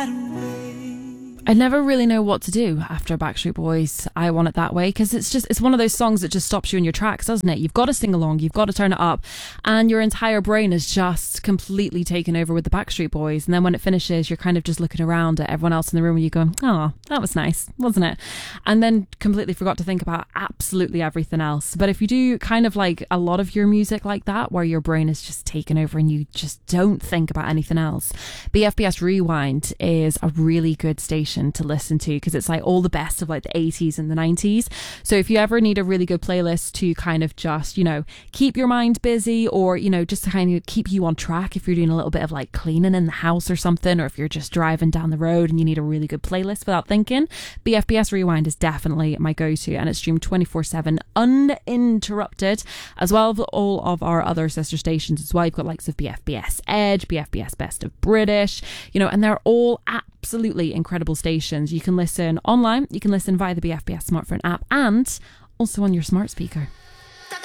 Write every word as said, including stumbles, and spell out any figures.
right away. I never really know what to do after Backstreet Boys' I Want It That Way, because it's just it's one of those songs that just stops you in your tracks, doesn't it? You've got to sing along, you've got to turn it up, and your entire brain is just completely taken over with the Backstreet Boys. And then when it finishes, you're kind of just looking around at everyone else in the room and you go, oh, that was nice, wasn't it? And then completely forgot to think about absolutely everything else. But if you do kind of like a lot of your music like that, where your brain is just taken over and you just don't think about anything else, B F B S Rewind is a really good station to listen to, because it's like all the best of like the eighties and the nineties. So if you ever need a really good playlist to kind of just, you know, keep your mind busy, or, you know, just to kind of keep you on track if you're doing a little bit of like cleaning in the house or something, or if you're just driving down the road and you need a really good playlist without thinking, B F B S Rewind is definitely my go-to, and it's streamed twenty-four seven uninterrupted, as well as all of our other sister stations as well. You've got likes of B F B S Edge, B F B S Best of British, you know, and they're all absolutely incredible stations. You can listen online, you can listen via the B F B S smartphone app, and also on your smart speaker.